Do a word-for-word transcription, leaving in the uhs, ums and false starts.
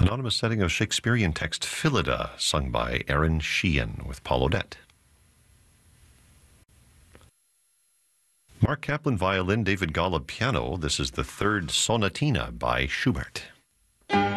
anonymous setting of Shakespearean text Phillida, sung by Aaron Sheehan with Paul Odette. Mark Kaplan violin, David Golub piano. This is the third sonatina by Schubert.